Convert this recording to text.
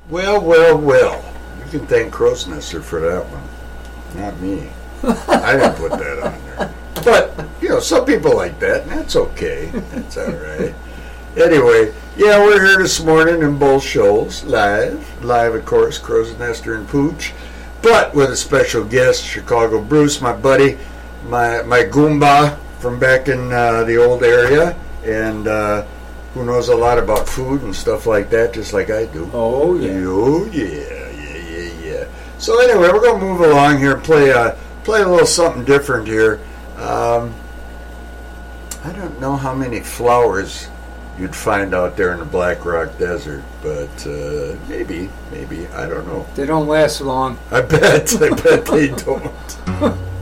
Well. You can thank Crow's Nester for that one. Not me. I didn't put that on there. But, some people like that, and that's okay. That's all right. Anyway, we're here this morning in both shows, live. Live, of course, Crow's Nester and Pooch. But with a special guest, Chicago Bruce, my buddy, my Goomba from back in the old area. And who knows a lot about food and stuff like that, just like I do. Oh, yeah. Oh, yeah. So anyway, we're going to move along here and play a little something different here. I don't know how many flowers you'd find out there in the Black Rock Desert, but maybe, I don't know. They don't last long. I bet they don't.